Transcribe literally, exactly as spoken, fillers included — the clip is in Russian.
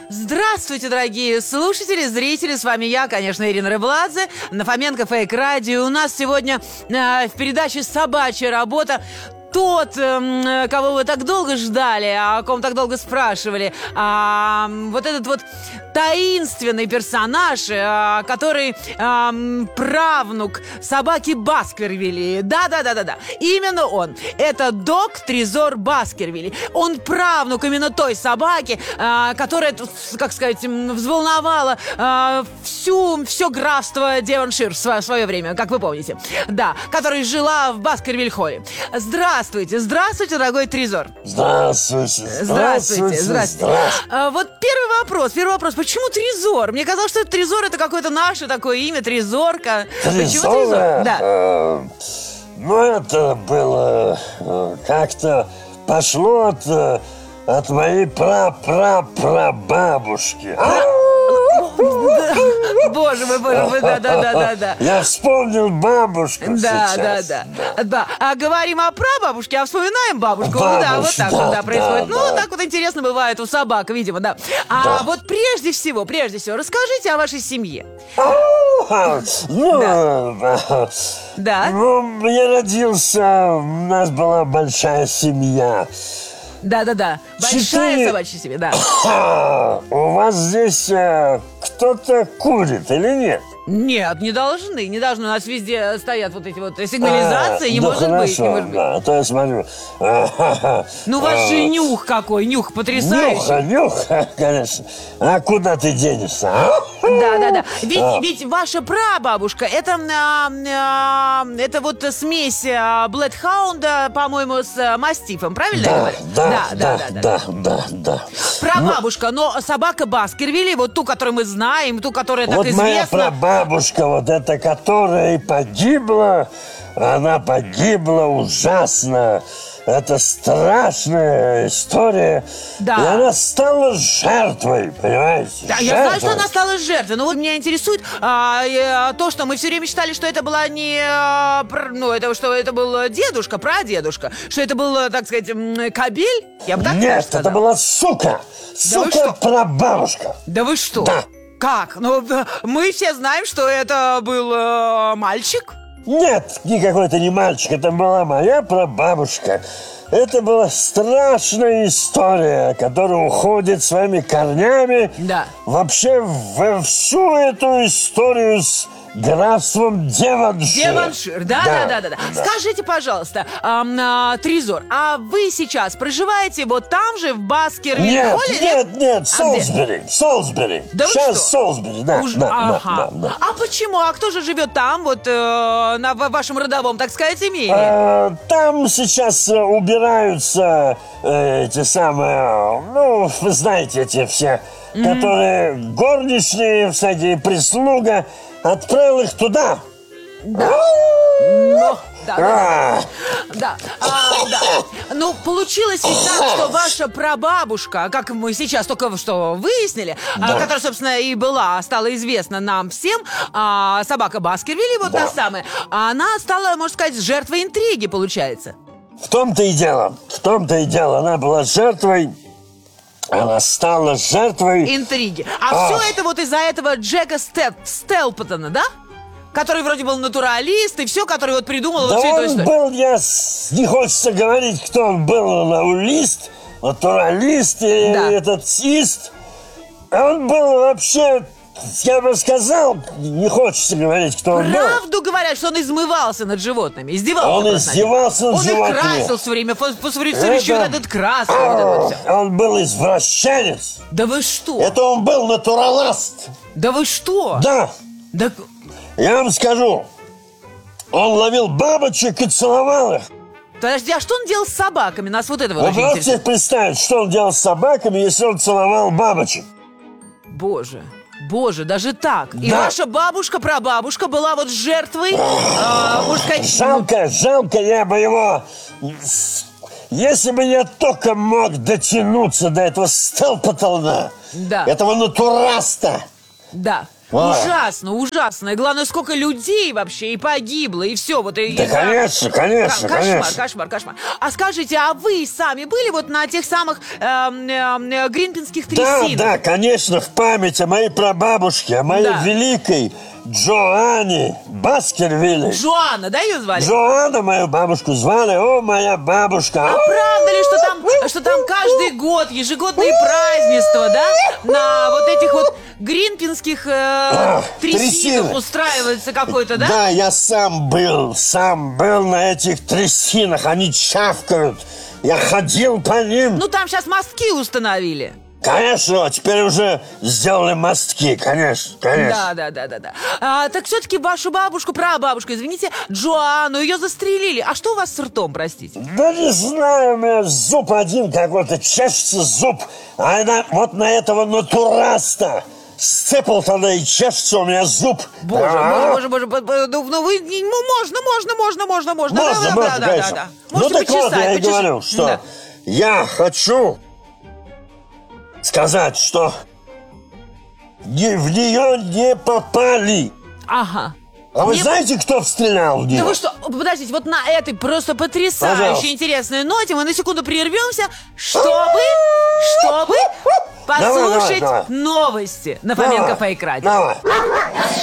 Здравствуйте, дорогие слушатели, зрители. С вами я, конечно, Ирина Рыбладзе, на Фоменко Фейк Радио. У нас сегодня э, в передаче «Собачья работа» тот, э, кого вы так долго ждали, о ком так долго спрашивали. А, вот этот вот таинственный персонаж, э, который э, правнук собаки Баскервилей. Да-да-да-да-да. Именно он. Это Дог Трезор Баскервилей. Он правнук именно той собаки, э, которая, как сказать, взволновала э, всю, все графство Девоншир в свое, в свое время, как вы помните. Да, которая жила в Баскервиль-холле. Здравствуйте, здравствуйте, дорогой Трезор. Здравствуйте, здравствуйте, здравствуйте. здравствуйте. А, вот первый вопрос, первый вопрос. Почему Трезор? Мне казалось, что Трезор это какое-то наше такое имя, Трезорка. Трезора? Почему Трезор? Да. Э, ну, это было э, как-то пошло от, э, от моей пра-пра-прабабушки. Боже мой, боже мой, да-да-да-да. Я вспомнил бабушку Да, сейчас. да, да, да. А говорим о прабабушке, а вспоминаем бабушку. Ну да, вот так да, вот да, происходит. да, Ну, да. так вот интересно бывает у собак, видимо, да. А Да. вот прежде всего, прежде всего, расскажите о вашей семье. А, Ну, Да. ну, я родился, у нас была большая семья. Да-да-да. Большая Четыре. собачья семья, да. А, у вас здесь э, кто-то курит или нет? Нет, не должны, не должны. У нас везде стоят вот эти вот сигнализации, А, не да может хорошо, быть, не может быть. Да, а то я смотрю. Ну, у вас же нюх какой, нюх потрясающий. Нюх, нюх, конечно. А куда ты денешься, а? Да, да, да. Ведь, А. ведь ваша прабабушка, это, а, а, это вот смесь а, Блэдхаунда, по-моему, с а, мастифом, правильно я Да, говорю? да, да, да, да, да. Прабабушка, но собака Баскервилей, вот ту, которую мы знаем, ту, которая так Вот моя известна. прабабушка, вот эта, которая и погибла, она погибла ужасно. Это страшная история. Да. И она стала жертвой, понимаете? Да, я знаю, что она стала жертвой, но вот меня интересует а, э, то, что мы все время считали, что это была не, а, пр- ну, это что это был дедушка, прадедушка, что это был, так сказать, м, кобель. Я бы так даже Нет, сказала. это была сука. Да вы что? Сука-прабабушка. Да вы что? Да. Как? Ну, э, мы все знаем, что это был э, мальчик. Нет, никакой это не мальчик, это была моя прабабушка. Это была страшная история, которая уходит своими корнями Да. вообще во всю эту историю с графством Девоншир. Девоншир, да, да, да, да, да. Скажите, пожалуйста, ам, а, Трезор, а вы сейчас проживаете вот там же, в Баскервиль-холле? Нет, нет, нет, А Солсбери, Солсбери. Да вы Сейчас что? Солсбери, да, Уж- да, да, ага. да, да. А почему? А кто же живет там, вот э, на в- вашем родовом, так сказать, имении? Э, Там сейчас э, убираются э, эти самые, ну, вы знаете, эти все, которые горничные, всякие прислуга, отправил их туда. Да. Ну, да, да, А, да. А, да. Ну, получилось ведь так, что ваша прабабушка, как мы сейчас только что выяснили, а, Да. которая, собственно, и была, стала известна нам всем, а, собака Баскервилей, вот Да. та самая, она стала, можно сказать, жертвой интриги, получается. В том-то и дело, в том-то и дело, она была жертвой, она стала жертвой. Интриги. А, А. все это вот из-за этого Джека Степ, Стелпотона, да? Который вроде был натуралист и все, который вот придумал Да вот всю эту он историю. был, я с- не хочется говорить, кто он был, натуралист, натуралист и Да. этот ист. Он был вообще, я бы сказал, не хочется говорить, кто он был. Правду говорят, что он измывался над животными, издевался. Он просто над ними. издевался над Он их животными. красил все время, фосфорицирующий Это- вот этот красный, вот это вот всё. Он был извращенец. Да вы что? Это он был натуралист. Да вы что? Да, Да... я вам скажу. Он ловил бабочек и целовал их. Подожди, а что он делал с собаками? Нас вот это вот Вы очень можете интересует. представить, что он делал с собаками, если он целовал бабочек? Боже, боже, даже так. И Да. ваша бабушка, прабабушка была вот жертвой, а, можно сказать... Жалко, жалко, я бы его... Если бы я только мог дотянуться до этого Стелпотона, Да. этого натураста, Да. Ой. Ужасно, ужасно. И главное, сколько людей вообще и погибло, и все. Вот, и, Да, и, конечно, конечно, Кошмар, конечно. кошмар, кошмар. А скажите, а вы сами были вот на тех самых эм, эм, э, гринпинских Да, трясинах? да, конечно, в память о моей прабабушке, о моей Да. великой Джоанне Баскервилле. Джоанна, да, ее звали? Джоанна мою бабушку звали, о, моя бабушка. А правда ли, что там, что там каждый год ежегодные празднества, да? На вот этих вот гринпинских э, трясинах трясины. устраивается какой-то, да? Да, я сам был, сам был на этих трясинах, они чавкают. Я ходил по ним. Ну, там сейчас мостки установили. Конечно, теперь уже сделали мостки, конечно, конечно. Да, да, да, да, да. А, так все-таки вашу бабушку, прабабушку, извините, Джоанну, ее застрелили. А что у вас с ртом, простите? Да не знаю, у меня зуб один какой-то, чешется зуб. А она вот на этого натураста сцепил тогда и чешется у меня зуб. Боже, А? боже, боже, боже, боже, ну ну, вы, не- ну, можно, можно, можно, можно, можно. Можно, да, можно, да, да, конечно. да, да. Ну Можете так вот, почесать, я и почешите. говорю, что Да. я хочу сказать, что не- в нее не попали. Ага. А вы Не- знаете, кто стрелял в нее? Да вы что, подождите, вот на этой просто потрясающей Пожалуйста. интересной ноте мы на секунду прервемся, чтобы, чтобы Давай, давай, послушать давай. новости на Фоменко Давай, Фейк Радио. давай.